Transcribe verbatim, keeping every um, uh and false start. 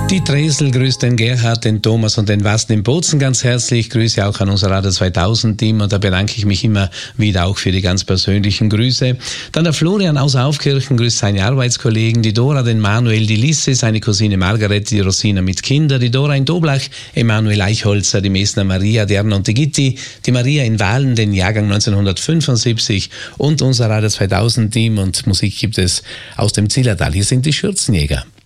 Die Tresel grüßt den Gerhard, den Thomas und den Wasten in Bozen ganz herzlich. Grüße auch an unser Radio zweitausend Team und da bedanke ich mich immer wieder auch für die ganz persönlichen Grüße. Dann der Florian aus Aufkirchen grüßt seine Arbeitskollegen, die Dora, den Manuel, die Lisse, seine Cousine Margaret, die Rosina mit Kindern, die Dora in Doblach, Emanuel Eichholzer, die Mesner Maria, die Erna und die Gitti, die Maria in Wahlen, den Jahrgang neunzehnhundertfünfundsiebzig und unser Radio zweitausend Team und Musik gibt es aus dem Zillertal. Hier sind die Schürzenjäger.